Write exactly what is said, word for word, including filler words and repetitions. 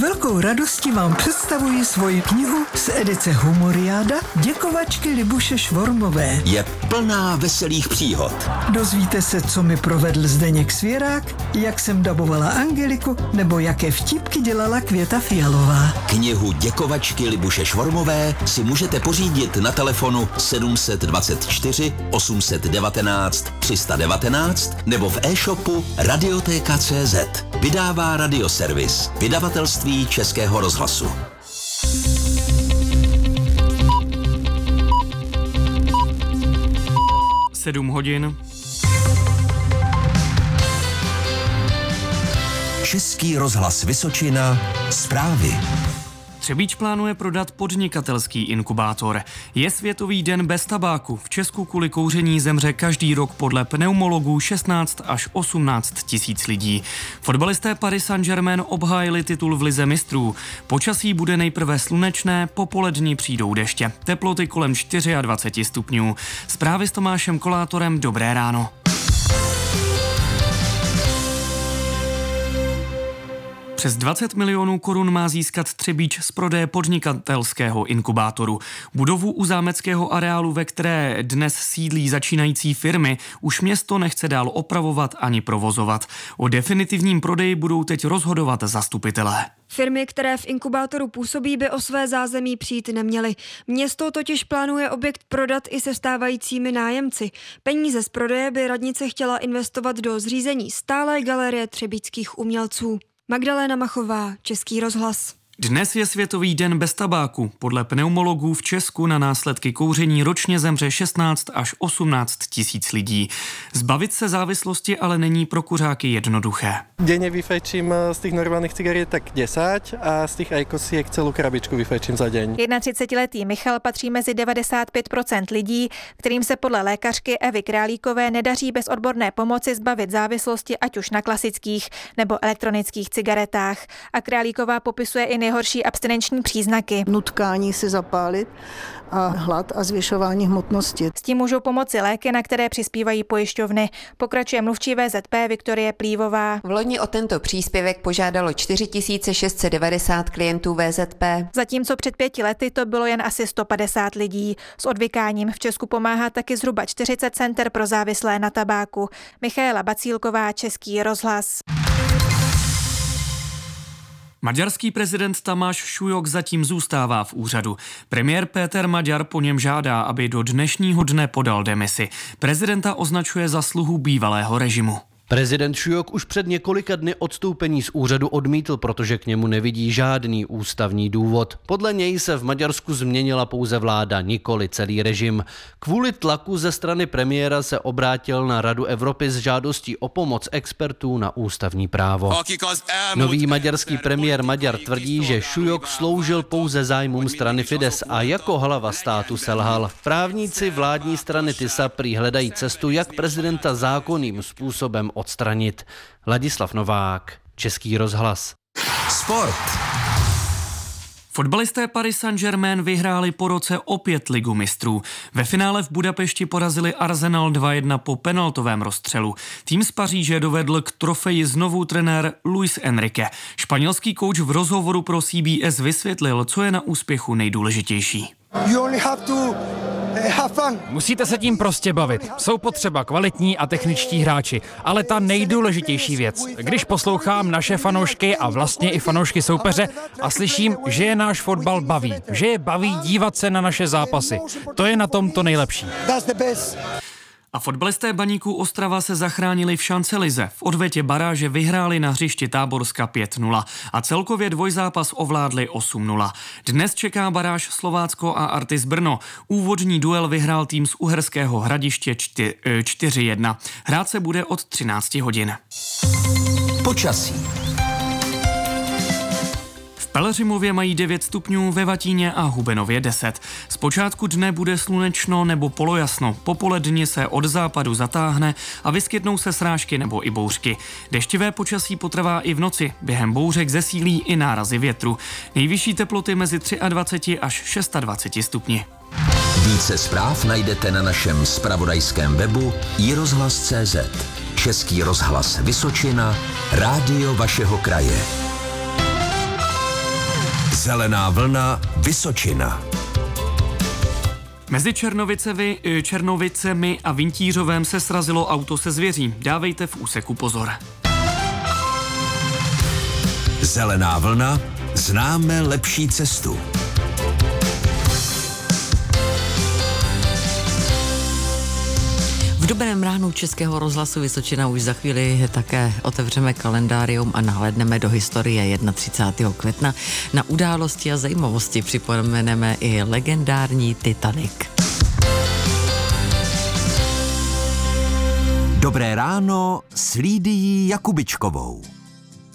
velkou radostí vám představuji svoji knihu z edice Humoriáda Děkovačky Libuše Švormové. Je plná veselých příhod. Dozvíte se, co mi provedl Zdeněk Svěrák, jak jsem dabovala Angeliku, nebo jaké vtipky dělala Květa Fialová. Knihu Děkovačky Libuše Švormové si můžete pořídit na telefonu sedm dvacet čtyři osm devatenáct tři sta devatenáct nebo v e-shopu Radiotéka tečka cé zet. Vydává Radioservis, vydavatelství Českého rozhlasu. Sedm hodin. Český rozhlas Vysočina. Zprávy. Třebíč plánuje prodat podnikatelský inkubátor. Je Světový den bez tabáku. V Česku kvůli kouření zemře každý rok podle pneumologů šestnáct až osmnáct tisíc lidí. Fotbalisté Paris Saint-Germain obhájili titul v lize mistrů. Počasí bude nejprve slunečné, popolední přijdou deště. Teploty kolem dvacet čtyři stupňů. Zprávy s Tomášem Kolátorem, dobré ráno. Přes dvacet milionů korun má získat Třebíč z prodeje podnikatelského inkubátoru. Budovu u zámeckého areálu, ve které dnes sídlí začínající firmy, už město nechce dál opravovat ani provozovat. O definitivním prodeji budou teď rozhodovat zastupitelé. Firmy, které v inkubátoru působí, by o své zázemí přijít neměly. Město totiž plánuje objekt prodat i se stávajícími nájemci. Peníze z prodeje by radnice chtěla investovat do zřízení stálé galerie třebíčských umělců. Magdalena Machová, Český rozhlas. Dnes je Světový den bez tabáku. Podle pneumologů v Česku na následky kouření ročně zemře šestnáct až osmnáct tisíc lidí. Zbavit se závislosti ale není pro kuřáky jednoduché. Denne vyfajčím z těch normálních cigaret tak desať a z těch ajkosiek celou krabičku vyfajčím za deň. třicetiletý Michal patří mezi devadesát pět procent lidí, kterým se podle lékařky Evy Králíkové nedaří bez odborné pomoci zbavit závislosti ať už na klasických nebo elektronických cigaretách. A Králíková popisuje i nejhorší abstinenční příznaky. Nutkání si zapálit a hlad a zvyšování hmotnosti. S tím můžou pomoci léky, na které přispívají pojišťovny. Pokračuje mluvčí V Z P Viktorie Plívová. V loni o tento příspěvek požádalo čtyři tisíce šest set devadesát klientů V Z P. Zatímco před pěti lety to bylo jen asi sto padesát lidí. S odvykáním v Česku pomáhá taky zhruba čtyřicet center pro závislé na tabáku. Michaela Bacílková, Český rozhlas. Maďarský prezident Tamáš Šujok zatím zůstává v úřadu. Premiér Péter Maďar po něm žádá, aby do dnešního dne podal demisi. Prezidenta označuje za sluhu bývalého režimu. Prezident Šujok už před několika dny odstoupení z úřadu odmítl, protože k němu nevidí žádný ústavní důvod. Podle něj se v Maďarsku změnila pouze vláda, nikoli celý režim. Kvůli tlaku ze strany premiéra se obrátil na Radu Evropy s žádostí o pomoc expertů na ústavní právo. Nový maďarský premiér Maďar tvrdí, že Šujok sloužil pouze zájmům strany Fidesz a jako hlava státu selhal. Právníci vládní strany Tisa prý hledají cestu, jak prezidenta zákonným způsobem odstranit. Ladislav Novák, Český rozhlas. Sport. Fotbalisté Paris Saint-Germain vyhráli po roce opět ligu mistrů. Ve finále v Budapešti porazili Arsenal dva jedna po penaltovém rozstřelu. Tým z Paříže dovedl k trofeji znovu trenér Luis Enrique. Španělský kouč v rozhovoru pro C B S vysvětlil, co je na úspěchu nejdůležitější. Musíte se tím prostě bavit. Jsou potřeba kvalitní a techničtí hráči, ale ta nejdůležitější věc, když poslouchám naše fanoušky a vlastně i fanoušky soupeře a slyším, že je náš fotbal baví, že je baví dívat se na naše zápasy. To je na tom to nejlepší. A fotbalisté Baníků Ostrava se zachránili v šancelize. V odvetě baráže vyhráli na hřišti Táborska pět nula a celkově dvojzápas ovládli osm nula. Dnes čeká baráž Slovácko a Artis Brno. Úvodní duel vyhrál tým z Uherského Hradiště čtyři jedna. Hrát se bude od třinácti hodin. Počasí. V Pelhřimově mají devět stupňů, ve Vatíně a Hubenově deset. Zpočátku dne bude slunečno nebo polojasno, popoledni se od západu zatáhne a vyskytnou se srážky nebo i bouřky. Deštivé počasí potrvá i v noci, během bouřek zesílí i nárazy větru. Nejvyšší teploty mezi dvacet tři až dvacet šest stupni. Více zpráv najdete na našem zpravodajském webu i rozhlas tečka cé zet. Český rozhlas Vysočina, rádio vašeho kraje. Zelená vlna Vysočina. Mezi Černovicemi, Černovicemi a Vintířovem se srazilo auto se zvěří. Dávejte v úseku pozor. Zelená vlna. Známe lepší cestu. V dobrém ránu Českého rozhlasu Vysočina už za chvíli také otevřeme kalendárium a nahlédneme do historie třicátého prvního května. Na události a zajímavosti připomeneme i legendární Titanic. Dobré ráno s Lídií Jakubičkovou.